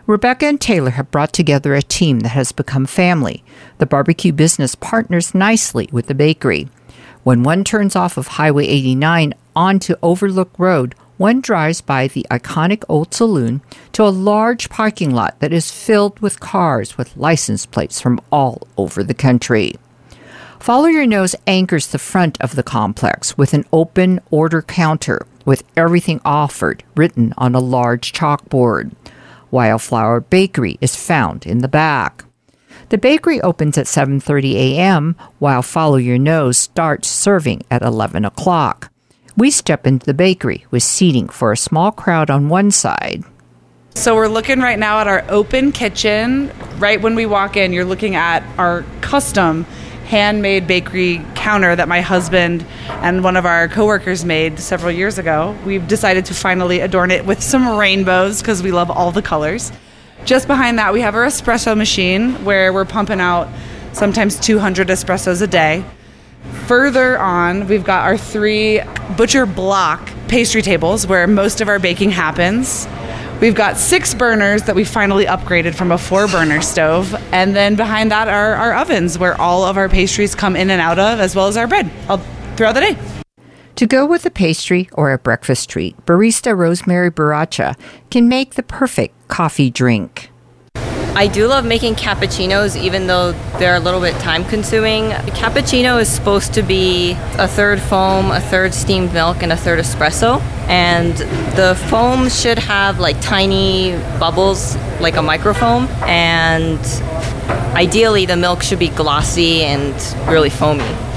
Rebecca and Taylor have brought together a team that has become family. The barbecue business partners nicely with the bakery. When one turns off of Highway 89 onto Overlook Road, one drives by the iconic old saloon to a large parking lot that is filled with cars with license plates from all over the country. Follow Your Nose anchors the front of the complex with an open order counter with everything offered written on a large chalkboard. Wildflower Bakery is found in the back. The bakery opens at 7:30 a.m., while Follow Your Nose starts serving at 11 o'clock. We step into the bakery with seating for a small crowd on one side. So we're looking right now at our open kitchen. Right when we walk in, you're looking at our custom handmade bakery counter that my husband and one of our coworkers made several years ago. We've decided to finally adorn it with some rainbows because we love all the colors. Just behind that, we have our espresso machine where we're pumping out sometimes 200 espressos a day. Further on, we've got our 3 butcher block pastry tables where most of our baking happens. We've got 6 burners that we finally upgraded from a 4-burner stove. And then behind that are our ovens where all of our pastries come in and out of, as well as our bread all throughout the day. To go with a pastry or a breakfast treat, barista Rosemary Baracha can make the perfect coffee drink. I do love making cappuccinos, even though they're a little bit time-consuming. A cappuccino is supposed to be a third foam, a third steamed milk, and a third espresso. And the foam should have like tiny bubbles, like a microfoam. And ideally, the milk should be glossy and really foamy.